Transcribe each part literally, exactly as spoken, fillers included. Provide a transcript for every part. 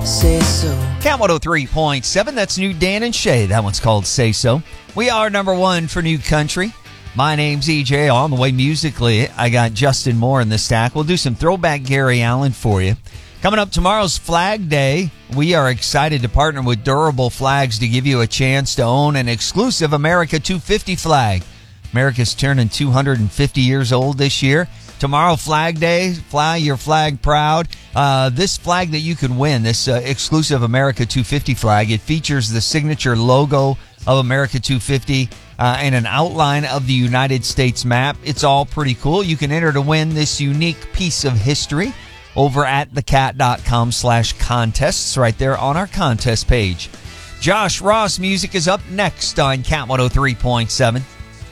Say so. Cat one oh three point seven, that's new Dan and Shay. That one's called Say So. We are number one for new country. My name's E J. On the way musically, I got Justin Moore in the stack. We'll do some throwback Gary Allen for you. Coming up tomorrow's Flag Day, we are excited to partner with Durable Flags to give you a chance to own an exclusive America two fifty flag. America's turning two hundred fifty years old this year. Tomorrow, Flag Day, fly your flag proud. Uh, this flag that you can win, this uh, exclusive America two fifty flag, it features the signature logo of America two fifty uh, and an outline of the United States map. It's all pretty cool. You can enter to win this unique piece of history over at thecat.com slash contests right there on our contest page. Josh Ross music is up next on Cat one oh three point seven.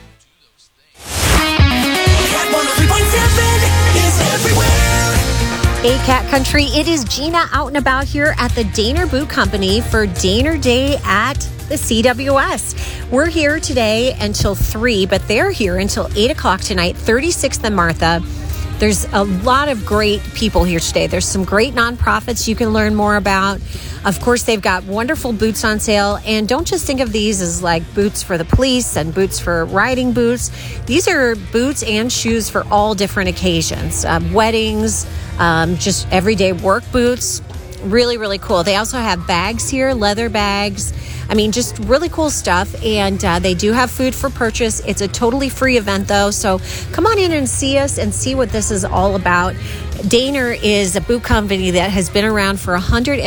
Hey, Cat Country, it is Gina out and about here at the Daner Boot Company for Daner Day at the C W S. We're here today until three, but they're here until eight o'clock tonight, thirty-sixth and Martha. There's a lot of great people here today. There's some great nonprofits you can learn more about. Of course, they've got wonderful boots on sale. And don't just think of these as like boots for the police and boots for riding boots. These are boots and shoes for all different occasions. Um, weddings, um, just everyday work boots. Really, really cool. They also have bags here, leather bags. I mean, just really cool stuff. And uh, they do have food for purchase. It's a totally free event, though. So come on in and see us and see what this is all about. Daner is a boot company that has been around for one hundred